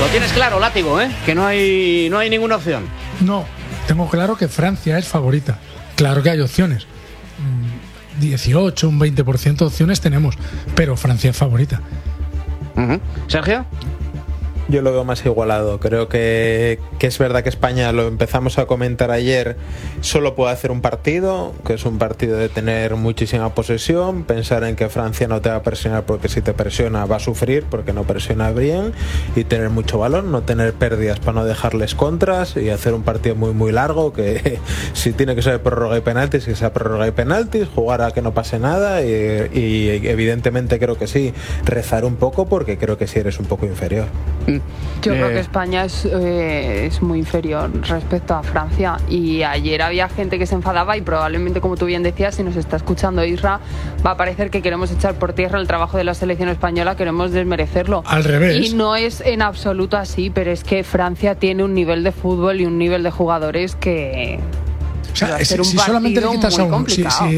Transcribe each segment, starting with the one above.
tienes claro, Látigo, que no hay ninguna opción. No, tengo claro que Francia es favorita. Claro que hay opciones. 18, un 20% de opciones tenemos, pero Francia es favorita. ¿Sergio? Yo lo veo más igualado. Creo que es verdad que España, lo empezamos a comentar ayer, solo puede hacer un partido, que es un partido de tener muchísima posesión, pensar en que Francia no te va a presionar porque si te presiona va a sufrir porque no presiona bien, y tener mucho balón, no tener pérdidas para no dejarles contras y hacer un partido muy muy largo, que si tiene que ser prórroga y penaltis, que sea prórroga y penaltis, jugar a que no pase nada y evidentemente creo que sí, rezar un poco porque creo que sí eres un poco inferior. Yo creo que España es muy inferior respecto a Francia, y ayer había gente que se enfadaba y probablemente, como tú bien decías, si nos está escuchando Isra, va a parecer que queremos echar por tierra el trabajo de la selección española, queremos desmerecerlo. Al revés. Y no es en absoluto así, pero es que Francia tiene un nivel de fútbol y un nivel de jugadores que... O sea, si solamente le quitas a uno,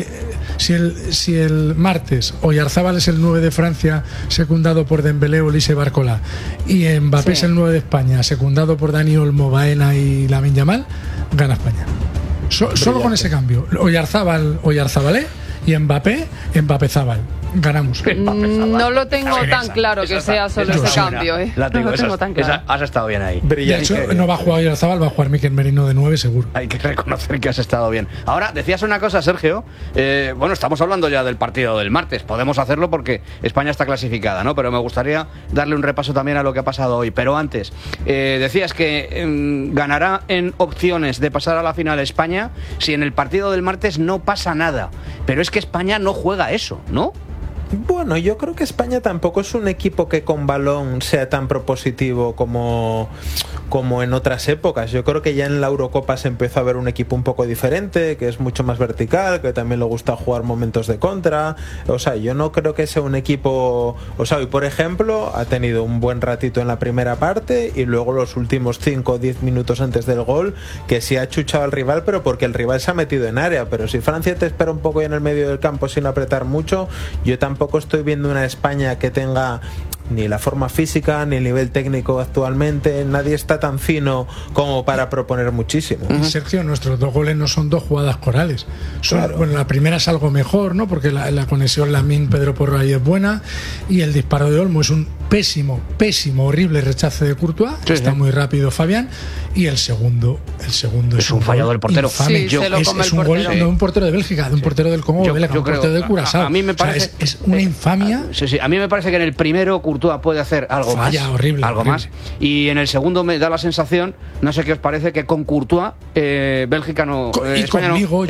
si el martes Oyarzabal es el 9 de Francia secundado por Dembélé, Olise, Barcola, y Mbappé es el 9 de España secundado por Dani Olmo, Baena y Lamine Yamal, gana España. Solo con ese cambio. Oyarzábal y Mbappé Zábal. Ganamos. No lo tengo tan claro que sea solo ese cambio. No lo tengo tan claro. Has estado bien ahí. De hecho, no va a jugar Oyarzábal, va a jugar Mikel Merino de 9 seguro. Hay que reconocer que has estado bien. Ahora, decías una cosa, Sergio. Bueno, estamos hablando ya del partido del martes. Podemos hacerlo porque España está clasificada, ¿no? Pero me gustaría darle un repaso también a lo que ha pasado hoy. Pero antes, decías que ganará en opciones de pasar a la final España si en el partido del martes no pasa nada. Pero es que España no juega eso, ¿no? Bueno, yo creo que España tampoco es un equipo que con balón sea tan propositivo como en otras épocas. Yo creo que ya en la Eurocopa se empezó a ver un equipo un poco diferente, que es mucho más vertical, que también le gusta jugar momentos de contra. O sea, yo no creo que sea un equipo... O sea, hoy, por ejemplo, ha tenido un buen ratito en la primera parte y luego los últimos 5 o 10 minutos antes del gol, que sí ha chuchado al rival, pero porque el rival se ha metido en área. Pero si Francia te espera un poco en el medio del campo sin apretar mucho, yo tampoco estoy viendo una España que tenga ni la forma física ni el nivel técnico actualmente. Nadie está tan fino como para proponer muchísimo. Sergio, nuestros 2 goles no son 2 jugadas corales. Claro. Bueno, la primera es algo mejor, ¿no? Porque la conexión Lamine-Pedro Porro ahí es buena, y el disparo de Olmo es un pésimo, horrible rechace de Courtois. Está muy rápido Fabián, y el segundo es un fallo del portero. Infame. Es un gol de un portero de Bélgica, de un portero del Congo Belga, un portero de Curazao. A mí me parece, es una infamia. Sí, a mí me parece que en el primero Courtois puede hacer algo horrible. más, y en el segundo me da la sensación, no sé qué os parece, que con Courtois Bélgica no, España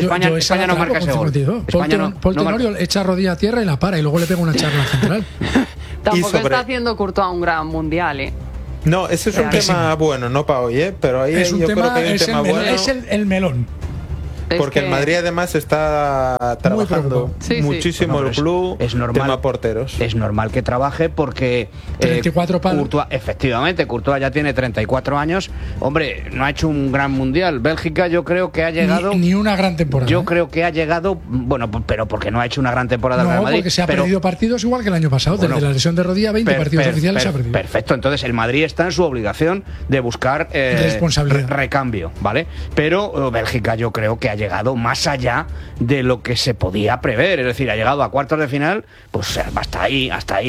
no marca ese gol. Paul Tenorio echa rodilla a tierra y la para, y luego le pega una charla central. Tampoco está haciendo Courtois un gran mundial, No, ese es un tema bueno, no para hoy, pero ahí yo creo que hay un tema bueno. Es el melón. Porque el Madrid además está trabajando muchísimo el club, es normal, tema porteros. Es normal que trabaje porque 34 palos. Courtois ya tiene 34 años. Hombre, no ha hecho un gran mundial. Bélgica yo creo que ha llegado... Ni una gran temporada. Yo creo que ha llegado... Bueno, pero porque no ha hecho una gran temporada el Real Madrid. Porque se ha perdido partidos igual que el año pasado. Desde la lesión de rodilla, 20 partidos oficiales se ha perdido. Perfecto, entonces el Madrid está en su obligación de buscar responsabilidad, recambio, ¿vale? Pero Bélgica yo creo que ha llegado más allá de lo que se podía prever, es decir, ha llegado a cuartos de final, pues hasta ahí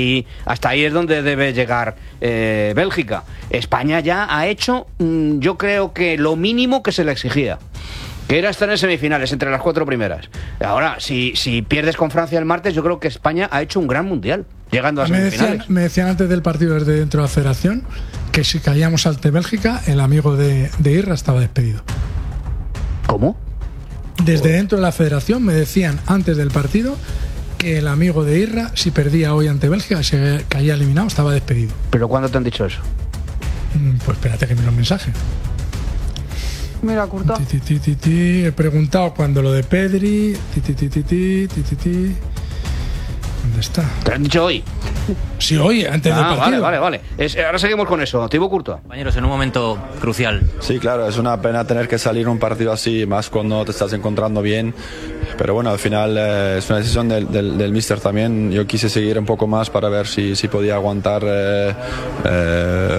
es donde debe llegar Bélgica. España ya ha hecho, yo creo que lo mínimo que se le exigía, que era estar en semifinales entre las 4 primeras. Ahora, si pierdes con Francia el martes, yo creo que España ha hecho un gran mundial, llegando a semifinales. Me decían antes del partido desde dentro de la federación que si caíamos ante Bélgica, el amigo de Irra estaba despedido. ¿Cómo? Desde dentro de la federación me decían antes del partido que el amigo de Irra, si perdía hoy ante Bélgica, se caía eliminado, estaba despedido. ¿Pero cuándo te han dicho eso? Pues espérate que me lo mensaje. Mira, Courtois. He preguntado cuando lo de Pedri. ¿Dónde está? ¿Te han dicho hoy? Sí, hoy, antes del partido. Vale. Ahora seguimos con eso. Thibaut Courtois. Compañeros, en un momento crucial. Sí, claro, es una pena tener que salir un partido así, más cuando te estás encontrando bien. Pero bueno, al final es una decisión del míster también. Yo quise seguir un poco más para ver si podía aguantar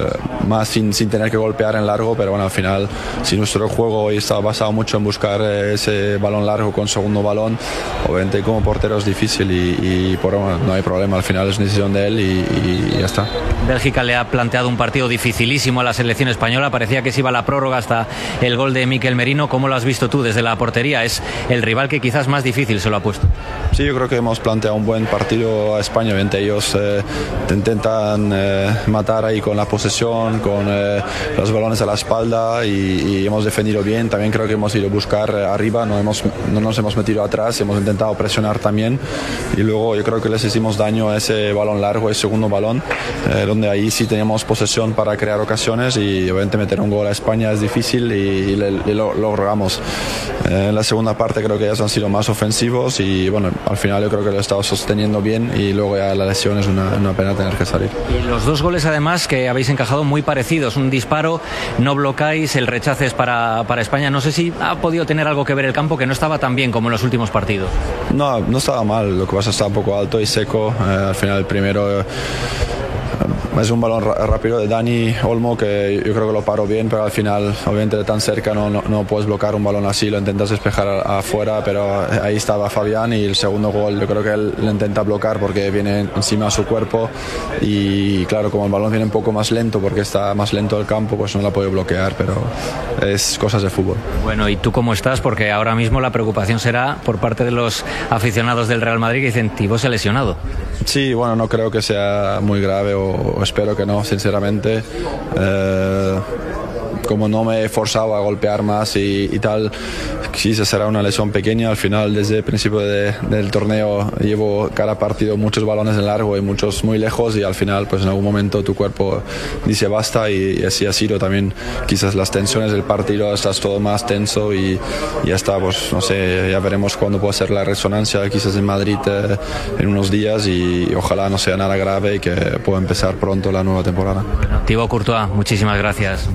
más sin tener que golpear en largo, pero bueno, al final, si nuestro juego hoy está basado mucho en buscar ese balón largo con segundo balón, obviamente como portero es difícil y bueno, no hay problema, al final es una decisión de él y ya está. Bélgica le ha planteado un partido dificilísimo a la selección española, parecía que se iba a la prórroga hasta el gol de Mikel Merino. ¿Cómo lo has visto tú desde la portería? Es el rival que quizás más difícil se lo ha puesto. Sí, yo creo que hemos planteado un buen partido a España. Obviamente ellos te intentan matar ahí con la posesión, con los balones a la espalda y hemos defendido bien. También creo que hemos ido a buscar arriba, no nos hemos metido atrás, hemos intentado presionar también y luego yo creo que les hicimos daño a ese balón largo, ese segundo balón, donde ahí sí teníamos posesión para crear ocasiones y obviamente meter un gol a España es difícil y lo logramos. En la segunda parte creo que ellos han sido más ofensivos y bueno, al final yo creo que lo he estado sosteniendo bien y luego ya la lesión es una pena tener que salir. Y los dos goles además que habéis encajado muy parecidos, un disparo, no blocáis, el rechace es para España. No sé si ha podido tener algo que ver el campo, que no estaba tan bien como en los últimos partidos. No estaba mal, lo que pasa es que estaba un poco alto y seco. Al final el primero es un balón rápido de Dani Olmo que yo creo que lo paró bien, pero al final obviamente de tan cerca no puedes bloquear un balón así, lo intentas despejar afuera, pero ahí estaba Fabián y el segundo gol yo creo que él lo intenta bloquear porque viene encima a su cuerpo y claro, como el balón viene un poco más lento porque está más lento el campo, pues no la puede bloquear, pero es cosas de fútbol. Bueno, ¿y tú cómo estás? Porque ahora mismo la preocupación será por parte de los aficionados del Real Madrid que dicen Thibaut se ha lesionado. Sí, bueno, no creo que sea muy grave o espero que no, sinceramente. Como no me he forzado a golpear más y tal, sí será una lesión pequeña. Al final, desde el principio del torneo, llevo cada partido muchos balones en largo y muchos muy lejos y al final, pues en algún momento tu cuerpo dice basta y así ha sido también. Quizás las tensiones del partido, estás todo más tenso y ya está, pues no sé, ya veremos cuándo puede ser la resonancia, quizás en Madrid en unos días y ojalá no sea nada grave y que pueda empezar pronto la nueva temporada. Bueno, Thibaut Courtois, muchísimas gracias.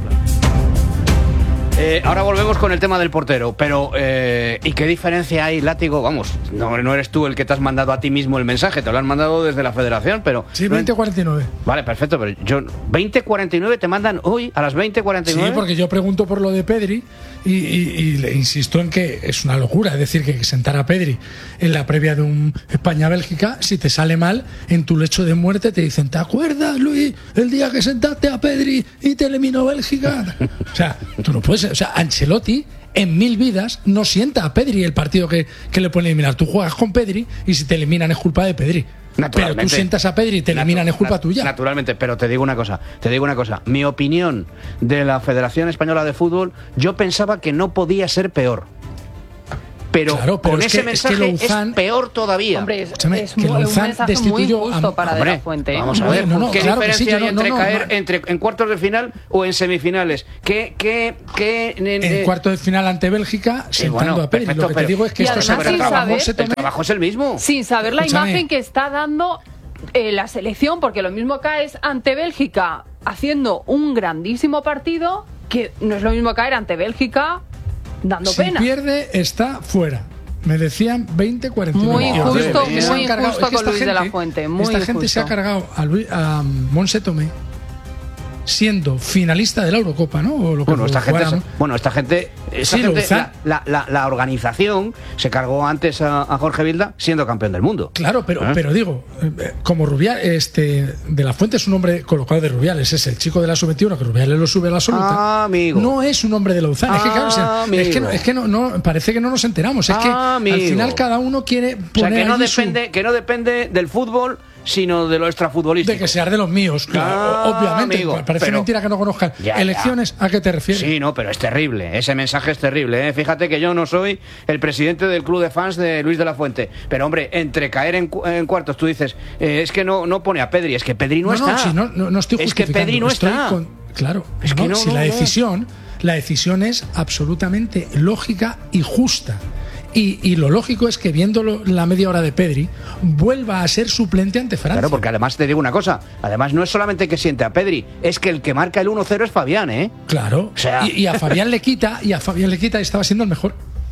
Ahora volvemos con el tema del portero, pero ¿y qué diferencia hay, Látigo? Vamos, no eres tú el que te has mandado a ti mismo el mensaje, te lo han mandado desde la federación, pero... Sí, 20:49. Vale, perfecto, pero 20:49 te mandan hoy a las 20:49. Sí, porque yo pregunto por lo de Pedri y le insisto en que es una locura, es decir, que sentar a Pedri en la previa de un España-Bélgica, si te sale mal, en tu lecho de muerte te dicen, ¿te acuerdas, Luis, el día que sentaste a Pedri y te eliminó Bélgica? O sea, tú no puedes... O sea, Ancelotti en 1000 vidas no sienta a Pedri el partido que le pueden eliminar. Tú juegas con Pedri y si te eliminan es culpa de Pedri. Pero tú sientas a Pedri y te eliminan es culpa tuya. Naturalmente, pero te digo una cosa. Mi opinión de la Federación Española de Fútbol, yo pensaba que no podía ser peor. Pero, claro, pero con ese mensaje es peor todavía. Hombre, es un mensaje muy justo para De La Fuente. Vamos a ver, ¿qué diferencia hay entre caer en cuartos de final o en semifinales? En cuartos de final ante Bélgica, sentando a Pedri. Perfecto, lo que te digo es que esto el trabajo es el mismo. Sin saber la imagen que está dando la selección, porque lo mismo caes ante Bélgica haciendo un grandísimo partido, que no es lo mismo caer ante Bélgica dando pena. Si pierde, está fuera. Me decían 20:49. Muy injusto con Luis de la Fuente. Esta gente se ha cargado a Montse Tomé siendo finalista de la Eurocopa, ¿no? O lo que esta gente, la organización se cargó antes a Jorge Vilda siendo campeón del mundo. Claro, pero digo, como Rubiales, De La Fuente es un hombre colocado de Rubiales, es el chico de la sub-21 que Rubiales lo sube a la absoluta. Amigo. No es un hombre de Lauzán. Es que no, parece que no nos enteramos. Es que al final cada uno quiere poner que no depende del fútbol, sino de lo extrafutbolístico. De que seas de los míos, claro, obviamente. Amigo, parece mentira que no conozcan. Elecciones, ¿a qué te refieres? Sí, no, pero es terrible. Ese mensaje es terrible, ¿eh? Fíjate que yo no soy el presidente del club de fans de Luis de la Fuente. Pero, hombre, entre caer en cuartos, tú dices, es que no pone a Pedri. Es que Pedri no está. No estoy justificando. Es que Pedri no está. Claro, es que la decisión es absolutamente lógica y justa. Y lo lógico es que viendo la media hora de Pedri vuelva a ser suplente ante Francia. Claro, porque además te digo una cosa, además no es solamente que siente a Pedri, es que el que marca el 1-0 es Fabián, ¿eh? Claro, o sea... y a Fabián le quita y estaba siendo el mejor.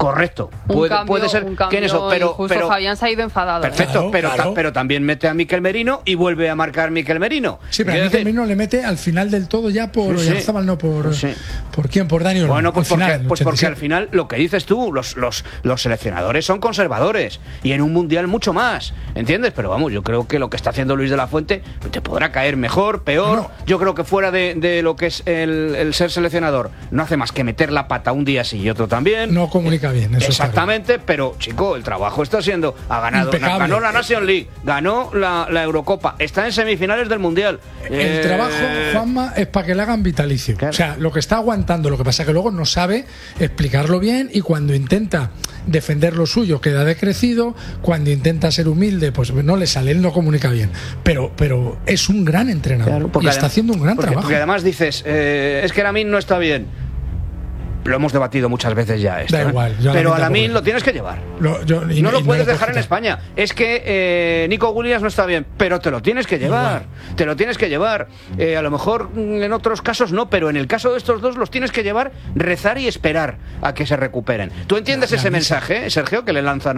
correcto. Puede ser que en eso, pero Fabián se ha ido enfadado. Perfecto, pero también mete a Mikel Merino y vuelve a marcar Mikel Merino. Sí, pero Mikel Merino le mete al final del todo ya por Oyarzabal, no por... Sí. ¿Por quién? Por Daniel. Bueno, pues porque al final, lo que dices tú, los seleccionadores son conservadores y en un mundial mucho más, ¿entiendes? Pero vamos, yo creo que lo que está haciendo Luis de la Fuente te podrá caer mejor, peor. No. Yo creo que fuera de lo que es el ser seleccionador, no hace más que meter la pata un día sí y otro también. No comunica bien, eso exactamente, pero chico, el trabajo está siendo, ganó la Nation League, ganó la Eurocopa, está en semifinales del mundial. El trabajo, Juanma, es para que le hagan vitalicio. Claro. O sea, lo que está aguantando, lo que pasa es que luego no sabe explicarlo bien y cuando intenta defender lo suyo queda decrecido, cuando intenta ser humilde pues no le sale, él no comunica bien, pero es un gran entrenador, claro, y está haciendo un gran trabajo. Porque además dices, es que Lamine no está bien. Lo hemos debatido muchas veces ya esto, da igual, pero a Lamine lo tienes que llevar. No lo puedes dejar en España. Es que Nico Williams no está bien, pero te lo tienes que llevar. Igual. Te lo tienes que llevar. A lo mejor en otros casos no, pero en el caso de estos dos los tienes que llevar, rezar y esperar a que se recuperen. ¿Tú entiendes ese mensaje, Sergio, que le lanzan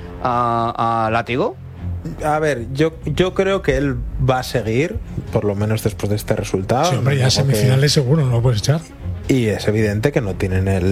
a Látigo? A ver, yo creo que él va a seguir, por lo menos después de este resultado. Sí, hombre, ya semifinales seguro no lo puedes echar. Y es evidente que no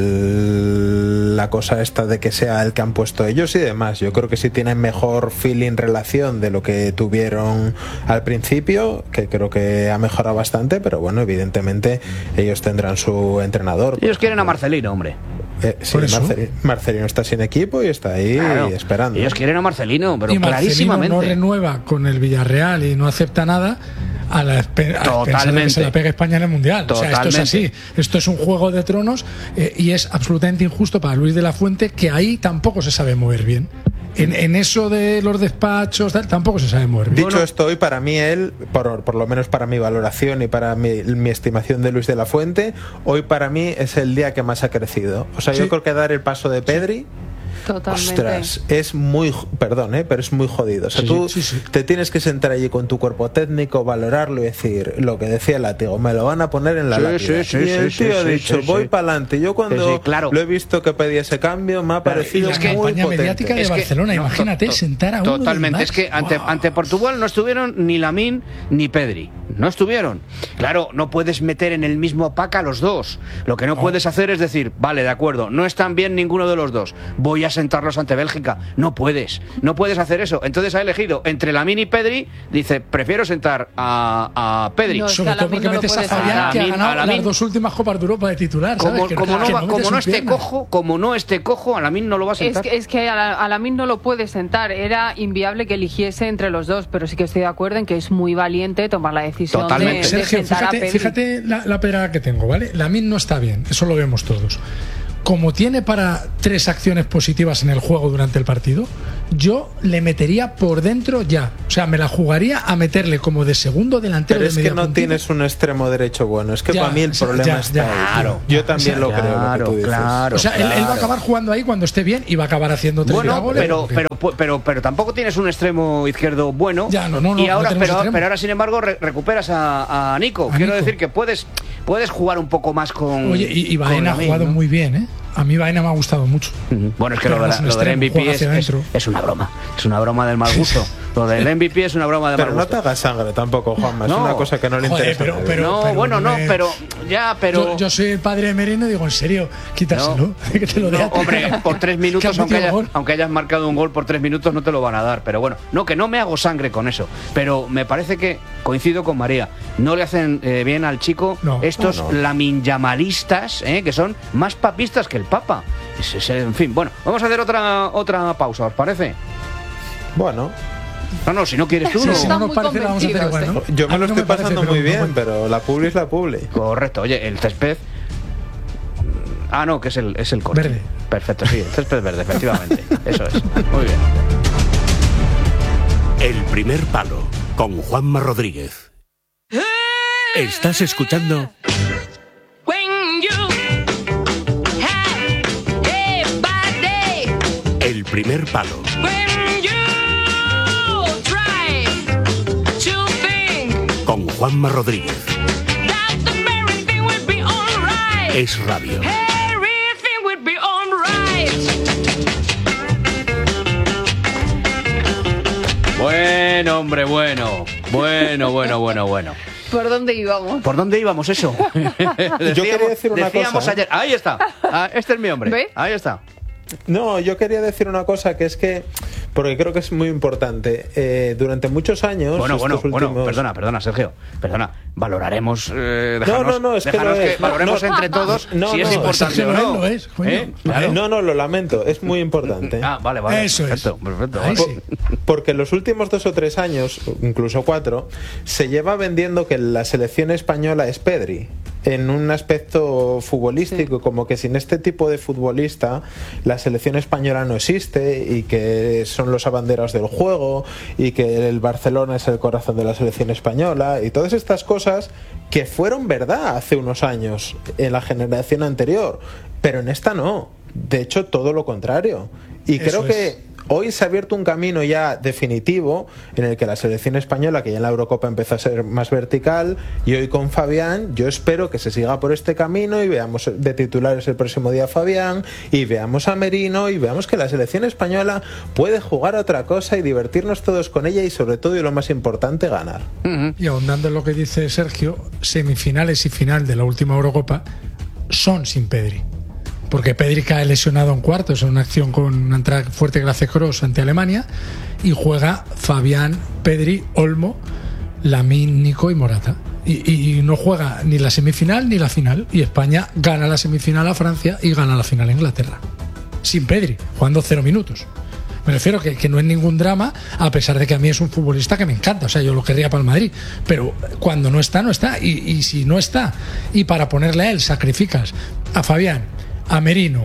tienen la cosa esta de que sea el que han puesto ellos y demás. Yo creo que sí tienen mejor feeling, relación de lo que tuvieron al principio, que creo que ha mejorado bastante, pero bueno, evidentemente ellos tendrán su entrenador. Ellos quieren a Marcelino, hombre. Sí, Marcelino está sin equipo y está ahí esperando. Ellos quieren a Marcelino, pero y clarísimamente. Marcelino no renueva con el Villarreal y no acepta nada a pensar que se la pegue España en el Mundial. Totalmente. O sea, esto es así. Esto es un juego de tronos y es absolutamente injusto para Luis de la Fuente, que ahí tampoco se sabe mover bien. En eso de los despachos tampoco se sabe mover bien. Dicho esto, hoy para mí él, por lo menos para mi valoración y para mi estimación de Luis de la Fuente, hoy para mí es el día que más ha crecido. O sea, yo creo que dar el paso de Pedri... Totalmente. Ostras, es muy, perdón, pero es muy jodido. O sea, tú te tienes que sentar allí con tu cuerpo técnico, valorarlo y decir lo que decía el Látigo, me lo van a poner en la lápida. Y el tío ha dicho, voy para adelante. Yo cuando lo he visto que pedía ese cambio, me ha parecido muy potente. La campaña mediática de Barcelona, imagínate, sentar a uno. Totalmente, es que ante Portugal no estuvieron ni Lamine ni Pedri. No estuvieron. Claro, no puedes meter en el mismo pack a los dos. Lo que no puedes hacer es decir, vale, de acuerdo, no están bien ninguno de los dos, voy a sentarlos ante Bélgica. No puedes hacer eso. Entonces ha elegido entre Lamine y Pedri, dice, prefiero sentar a Pedri. No, sobre todo porque metes a Fabián, que ha ganado las dos últimas Copas de Europa de titular. Como no esté cojo, a Lamine no lo va a sentar. Es que a Lamine no lo puede sentar. Era inviable que eligiese entre los dos, pero sí que estoy de acuerdo en que es muy valiente tomar la decisión. Totalmente. Sergio, fíjate la pera que tengo, ¿vale? Lamine no está bien, eso lo vemos todos. Como tiene para 3 acciones positivas en el juego durante el partido, yo le metería por dentro ya. O sea, me la jugaría a meterle como de segundo delantero. Pero es que no tienes un extremo derecho bueno. Es que para mí el problema está ahí. Claro, yo también lo creo, lo que tú dices. O sea, él va a acabar jugando ahí cuando esté bien y va a acabar haciendo 3 goles. Pero tampoco tienes un extremo izquierdo bueno. Ya, no, y ahora, pero ahora, sin embargo, recuperas a Nico. Quiero decir que puedes jugar un poco más con... Oye, y Baena ha jugado muy bien, ¿eh? A mí Baena me ha gustado mucho. Bueno, es que lo del MVP es una broma. Es una broma del mal gusto. Lo del MVP es una broma de mal gusto. Pero no te hagas sangre tampoco, Juanma. Es una cosa que no le interesa. Pero yo soy el padre de Merino y digo, en serio, quítaselo. Que te lo dé. Hombre, por 3 minutos, aunque hayas marcado un gol por 3 minutos, no te lo van a dar. Pero bueno, que no me hago sangre con eso. Pero me parece que coincido con María. No le hacen bien al chico estos laminjamalistas, que son más papistas que el Papa. En fin, bueno, vamos a hacer otra pausa, ¿os parece? Bueno. No, si no quieres tú, si no nos parece, la vamos a hacer igual, ¿no? Yo me lo estoy pasando muy bien, pero la publi es la publi. Correcto, oye, el césped... no, que es el coche. Verde. Perfecto, sí, el césped verde, efectivamente. Eso es, muy bien. El primer palo, con Juanma Rodríguez. ¿Estás escuchando? El primer palo. Con Juanma Rodríguez. Es radio. Bueno, hombre, bueno. ¿Por dónde íbamos? ¿Por dónde íbamos eso? Yo quería decir una cosa. Ayer. Ahí está. Este es mi hombre. ¿Ve? Ahí está. No, yo quería decir una cosa que es que, porque creo que es muy importante, durante muchos años... Bueno, perdona, Sergio, valoraremos... es que valoremos entre todos si es importante o no. Claro. No, lo lamento, es muy importante. Vale. Eso perfecto. Porque en los últimos 2 o 3 años, incluso 4, se lleva vendiendo que la selección española es Pedri, en un aspecto futbolístico, como que sin este tipo de futbolista la selección española no existe, y que son los abanderados del juego, y que el Barcelona es el corazón de la selección española, y todas estas cosas que fueron verdad hace unos años en la generación anterior, pero en esta no. De hecho, todo lo contrario. Y creo que hoy se ha abierto un camino ya definitivo en el que la selección española, que ya en la Eurocopa empezó a ser más vertical, y hoy con Fabián yo espero que se siga por este camino y veamos de titulares el próximo día a Fabián, y veamos a Merino, y veamos que la selección española puede jugar a otra cosa y divertirnos todos con ella, y sobre todo, y lo más importante, ganar. Y ahondando en lo que dice Sergio, semifinales y final de la última Eurocopa son sin Pedri. Porque Pedri cae lesionado en cuartos en una acción con una entrada fuerte que hace Kroos ante Alemania, y juega Fabián, Pedri, Olmo, Lamine, Nico y Morata. Y no juega ni la semifinal ni la final. Y España gana la semifinal a Francia y gana la final a Inglaterra. Sin Pedri, jugando 0 minutos. Me refiero que no es ningún drama, a pesar de que a mí es un futbolista que me encanta. O sea, yo lo querría para el Madrid. Pero cuando no está, no está. Y si no está, y para ponerle a él sacrificas a Fabián, a Merino,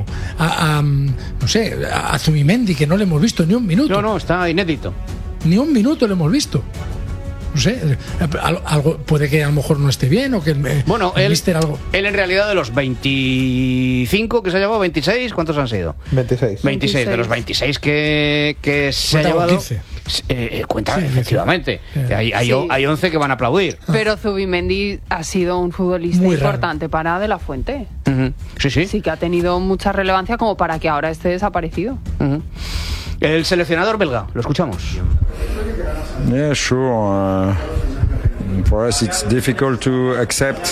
a Zubimendi, que no le hemos visto ni un minuto. No, está inédito. Ni un minuto le hemos visto. No sé, algo puede que a lo mejor no esté bien, o que él en realidad, de los 25 que se ha llevado, 26, ¿cuántos han sido? 26. De los 26 que se ha llevado 15. Cuenta, efectivamente. Hay 11 que van a aplaudir. Pero Zubimendi ha sido un futbolista muy importante para De La Fuente. Sí que ha tenido mucha relevancia como para que ahora esté desaparecido. El seleccionador belga, lo escuchamos. Yeah, sure. For us it's difficult to accept.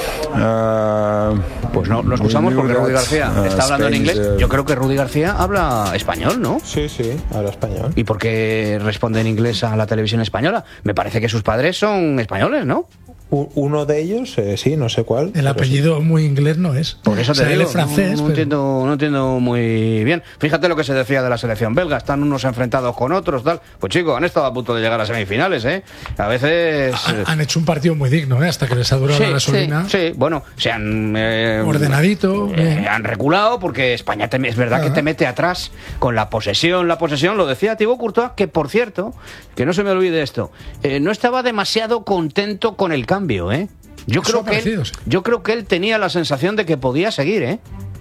Pues no, lo escuchamos porque Rudy García está hablando en inglés. Yo creo que Rudy García habla español, ¿no? Sí, habla español. ¿Y por qué responde en inglés a la televisión española? Me parece que sus padres son españoles, ¿no? Uno de ellos, sí, no sé cuál. El apellido muy inglés no es. Por eso te digo, él es francés. No entiendo muy bien. Fíjate lo que se decía de la selección belga. Están unos enfrentados con otros, tal. Pues chicos, han estado a punto de llegar a semifinales, ¿eh? A veces... Han hecho un partido muy digno, ¿eh? Hasta que les ha durado la gasolina. Sí, bueno, se han... ordenadito. Han reculado porque España es verdad que te mete atrás con la posesión. La posesión, lo decía Thibaut Courtois, que por cierto, que no se me olvide esto, no estaba demasiado contento con el cambio, ¿eh? Yo creo que él tenía la sensación de que podía seguir, ¿eh?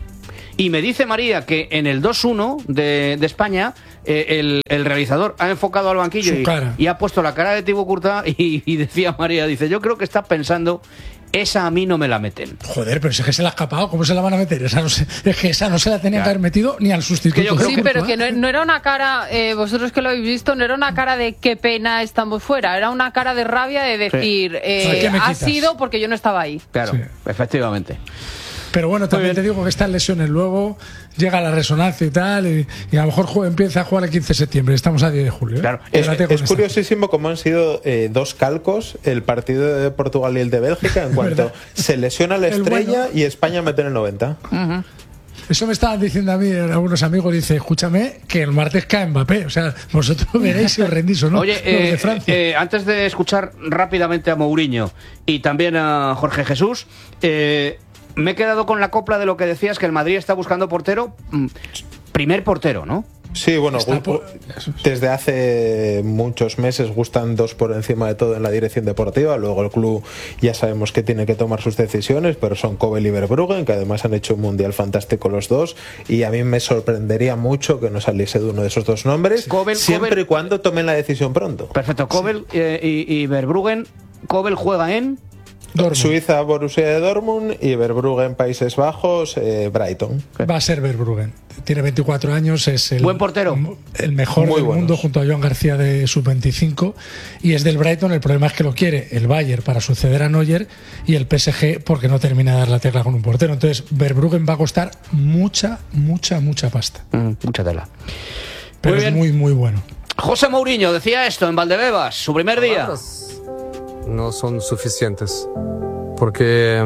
Y me dice María que en el 2-1 de España el realizador ha enfocado al banquillo y ha puesto la cara de Thibaut Courtois y decía María, dice, yo creo que está pensando, esa a mí no me la meten. Joder, pero es que se la ha escapado, ¿cómo se la van a meter? Es que esa no se la tenían que haber metido ni al sustituto. Sí, pero que no era una cara, vosotros que lo habéis visto, no era una cara de qué pena estamos fuera, era una cara de rabia de decir, ha sido porque yo no estaba ahí. Claro, efectivamente. Pero bueno, también te digo que estas lesiones luego llega la resonancia y tal, y a lo mejor empieza a jugar el 15 de septiembre. Estamos a 10 de julio. Claro. Es curiosísimo cómo han sido 2 calcos el partido de Portugal y el de Bélgica en cuanto se lesiona la estrella y España mete en el 90. Eso me estaban diciendo a mí algunos amigos, dice, escúchame, que el martes cae Mbappé, o sea, vosotros veréis si os rendís o no. Oye, de Francia. Antes de escuchar rápidamente a Mourinho y también a Jorge Jesús, me he quedado con la copla de lo que decías, que el Madrid está buscando portero, primer portero, ¿no? Sí, bueno, desde hace muchos meses gustan 2 por encima de todo en la dirección deportiva. Luego el club ya sabemos que tiene que tomar sus decisiones, pero son Kobel y Verbruggen, que además han hecho un mundial fantástico los dos, y a mí me sorprendería mucho que no saliese de uno de esos 2 nombres, siempre y cuando tomen la decisión pronto. Perfecto, Kobel y Verbruggen. Kobel juega en Suiza, Borussia de Dortmund, y Verbruggen, Países Bajos, Brighton. Va a ser Verbruggen. Tiene 24 años, es el buen portero, el mejor del mundo junto a Joan García de sub-25, y es del Brighton. El problema es que lo quiere el Bayern para suceder a Neuer y el PSG porque no termina de dar la tecla con un portero. Entonces Verbruggen va a costar mucha pasta. Mucha tela. Pero es muy bueno. José Mourinho decía esto en Valdebebas, su primer día. No son suficientes porque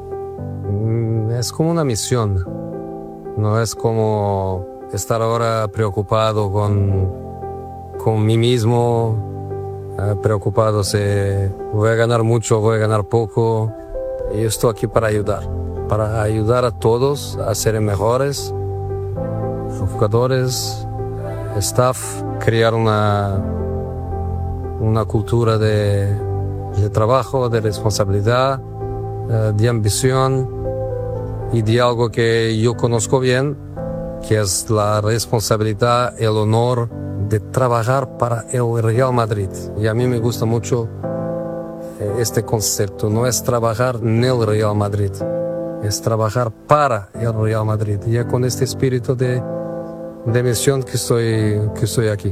es como una misión, no es como estar ahora preocupado con mí mismo, preocupado si voy a ganar mucho, voy a ganar poco. Yo estoy aquí para ayudar a todos a ser mejores, los jugadores, staff, crear una cultura de trabajo, de responsabilidad, de ambición y de algo que yo conozco bien, que es la responsabilidad, el honor de trabajar para el Real Madrid. Y a mí me gusta mucho este concepto. No es trabajar en el Real Madrid, es trabajar para el Real Madrid. Y es con este espíritu de misión que estoy aquí.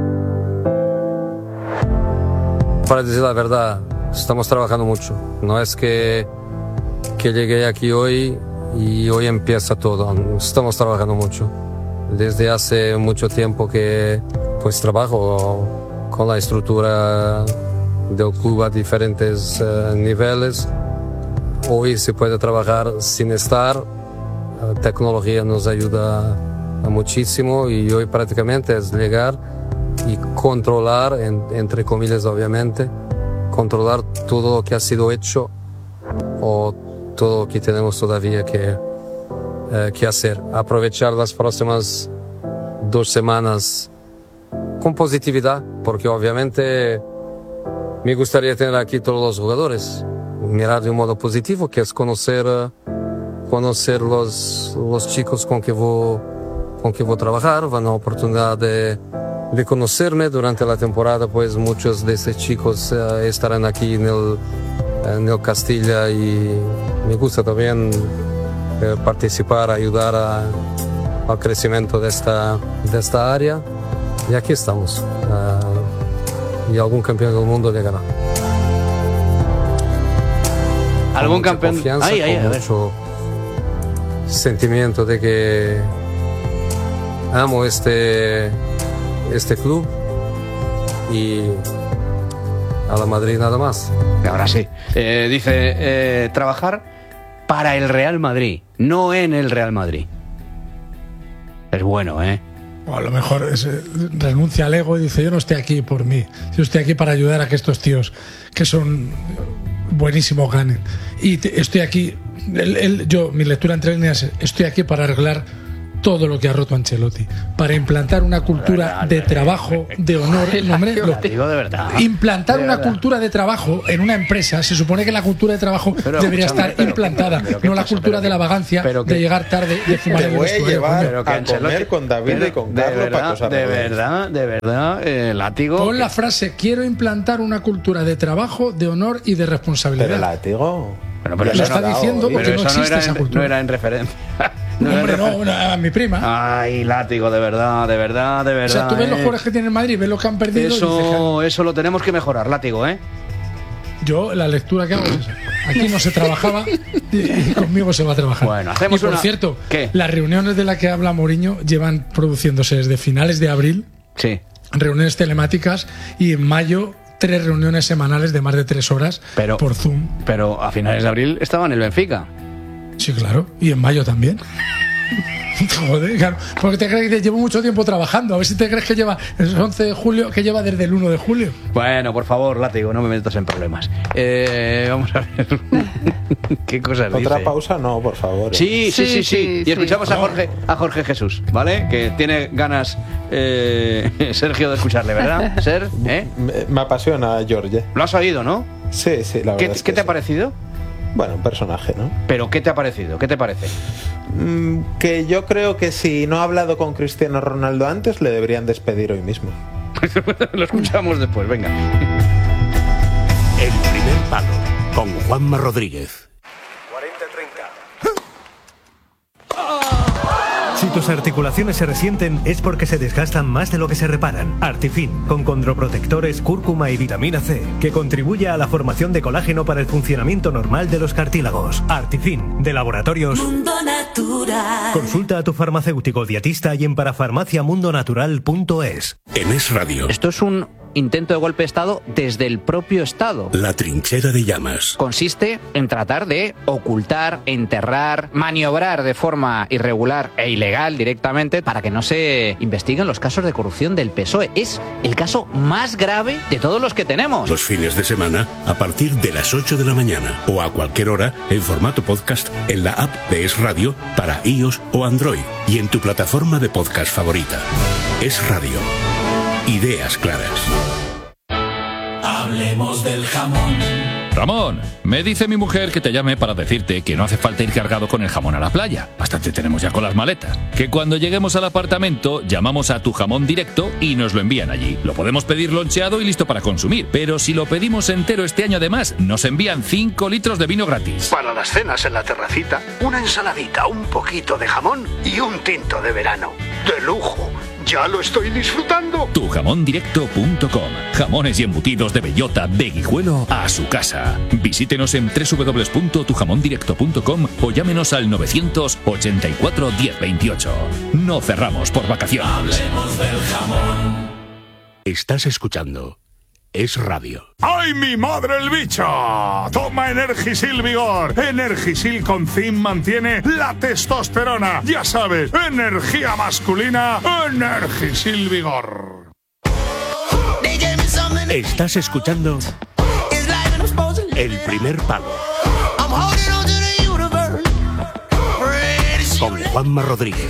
Para decir la verdad, estamos trabajando mucho. No es que llegué aquí hoy y hoy empieza todo. Estamos trabajando mucho. Desde hace mucho tiempo que pues trabajo con la estructura del club a diferentes niveles. Hoy se puede trabajar sin estar. La tecnología nos ayuda muchísimo y hoy prácticamente es llegar y controlar, entre comillas obviamente, controlar todo lo que ha sido hecho o todo lo que tenemos todavía que hacer. Aprovechar las próximas 2 semanas con positividad, porque obviamente me gustaría tener aquí todos los jugadores, mirar de un modo positivo, que es conocer los chicos con que voy a trabajar, una oportunidad de conocerme durante la temporada, pues muchos de esos chicos estarán aquí en el Castilla y me gusta también participar, ayudar al crecimiento de esta área, y aquí estamos, y algún campeón del mundo llegará. ¿Algún campeón? Confianza, con mucho sentimiento de que amo este club y a la Madrid nada más. Ahora sí. Dice trabajar para el Real Madrid, no en el Real Madrid. Es bueno, ¿eh? O a lo mejor renuncia al ego y dice: yo no estoy aquí por mí, yo estoy aquí para ayudar a que estos tíos que son buenísimos ganen. Y estoy aquí, mi lectura entre líneas, estoy aquí para arreglar todo lo que ha roto Ancelotti, para implantar una cultura de trabajo, de honor. No, hombre, lo digo de verdad. Implantar una cultura de trabajo en una empresa, se supone que la cultura de trabajo debería estar implantada, no la cultura de la vagancia, de llegar tarde, de fumar en el vestuario. Llevar a comer con David y con Carlos. De verdad, Látigo. Pon la frase: quiero implantar una cultura de trabajo, de honor y de responsabilidad. Pero Látigo. Bueno, pero lo está diciendo porque no existe esa cultura. No era en referencia. Hombre, a mi prima. Ay, Látigo, de verdad. O sea, tú ves los jugadores que tiene el Madrid, ves los que han perdido. Eso lo tenemos que mejorar, Látigo, ¿eh? Yo, la lectura que hago es: aquí no se trabajaba y conmigo se va a trabajar. Bueno, hacemos por cierto, ¿qué? Las reuniones de las que habla Mourinho llevan produciéndose desde finales de abril. Sí. Reuniones telemáticas, y en mayo 3 reuniones semanales de más de 3 horas por Zoom. Pero a finales de abril estaba en el Benfica. Sí, claro. Y en mayo también. Joder, claro. Porque te crees que llevo mucho tiempo trabajando. A ver si te crees que lleva el 11 de julio, que lleva desde el 1 de julio. Bueno, por favor, Látigo, no me metas en problemas. Vamos a ver. ¿Qué cosas dice? Otra pausa, no, por favor. Sí. Y escuchamos a Jorge Jesús, ¿vale? Que tiene ganas Sergio de escucharle, ¿verdad? Ser, Me apasiona Jorge. ¿Lo has oído, no? Sí, la verdad. ¿Qué te ha parecido? Bueno, un personaje, ¿no? ¿Pero qué te ha parecido? ¿Qué te parece? Que yo creo que si no ha hablado con Cristiano Ronaldo antes, le deberían despedir hoy mismo. Lo escuchamos después, venga. El primer palo con Juanma Rodríguez. 40-30. Si tus articulaciones se resienten es porque se desgastan más de lo que se reparan. Artifin, con condroprotectores, cúrcuma y vitamina C, que contribuye a la formación de colágeno para el funcionamiento normal de los cartílagos. Artifin, de Laboratorios Mundo Natural. Consulta a tu farmacéutico dietista y en parafarmaciamundonatural.es. En Es Radio. Esto es un intento de golpe de Estado desde el propio Estado. La trinchera de llamas. Consiste en tratar de ocultar, enterrar, maniobrar de forma irregular e ilegal directamente para que no se investiguen los casos de corrupción del PSOE. Es el caso más grave de todos los que tenemos. Los fines de semana a partir de las 8 de la mañana o a cualquier hora en formato podcast en la app de Es Radio para iOS o Android y en tu plataforma de podcast favorita. Es Radio. Ideas claras. Hablemos del jamón. Ramón, me dice mi mujer que te llame para decirte que no hace falta ir cargado con el jamón a la playa. Bastante tenemos ya con las maletas. Que cuando lleguemos al apartamento llamamos a Tu Jamón Directo y nos lo envían allí. Lo podemos pedir loncheado y listo para consumir. Pero si lo pedimos entero este año además, nos envían 5 litros de vino gratis. Para las cenas en la terracita, una ensaladita, un poquito de jamón y un tinto de verano. ¡De lujo! ¡Ya lo estoy disfrutando! Tujamondirecto.com. Jamones y embutidos de bellota, de Guijuelo a su casa. Visítenos en www.tujamondirecto.com o llámenos al 984 1028. No cerramos por vacaciones. Hablemos del jamón. Estás escuchando Es Radio. ¡Ay, mi madre el bicho! Toma Energisil Vigor. Energisil con zinc mantiene la testosterona. Ya sabes, energía masculina, Energisil Vigor. Estás escuchando El Primer Palo con Juanma Rodríguez.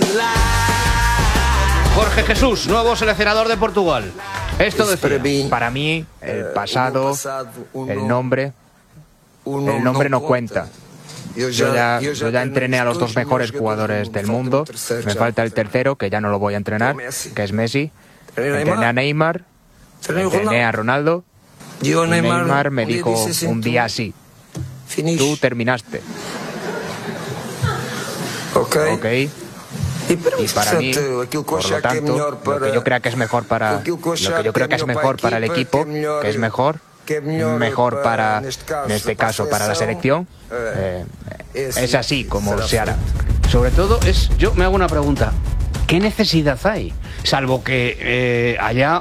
Jorge Jesús, nuevo seleccionador de Portugal. Esto decía. Para mí, el pasado, el nombre no cuenta. Yo ya entrené a los 2 mejores jugadores del mundo. Me falta el tercero, que ya no lo voy a entrenar, que es Messi. Entrené a Neymar, entrené a Ronaldo. Y Neymar me dijo un día así: tú terminaste. Ok. Y para mí, por lo tanto, lo que yo creo que es mejor para el equipo, que es mejor para, en este caso, para la selección, es así como se hará. Sobre todo, yo me hago una pregunta. ¿Qué necesidad hay? Salvo que haya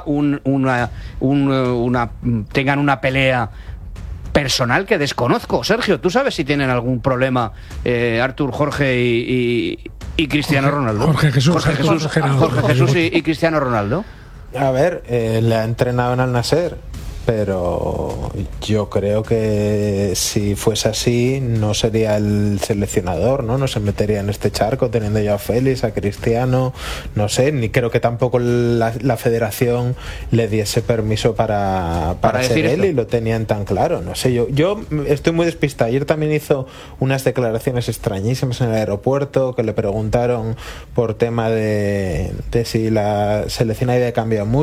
tengan una pelea personal que desconozco. Sergio, ¿tú sabes si tienen algún problema Artur, Jorge y Cristiano Ronaldo? Jorge Jesús y Cristiano Ronaldo. A ver, le ha entrenado en Al Nassr, pero yo creo que si fuese así no sería el seleccionador, ¿no? No se metería en este charco teniendo ya a Félix, a Cristiano, no sé, ni creo que tampoco la federación le diese permiso para ser él, y lo tenían tan claro, no sé, yo estoy muy despistado. Ayer también hizo unas declaraciones extrañísimas en el aeropuerto, que le preguntaron por tema de si la selección había cambiado mucho.